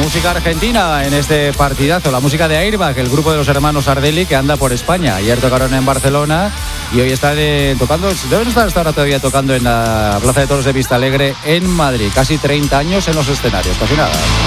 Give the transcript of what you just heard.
música argentina en este partidazo, la música de Airbag, el grupo de los hermanos Ardelli que anda por España. Ayer tocaron en Barcelona y hoy están tocando, deben estar hasta ahora todavía tocando en la Plaza de Toros de Vistalegre en Madrid. Casi 30 años en los escenarios, casi nada.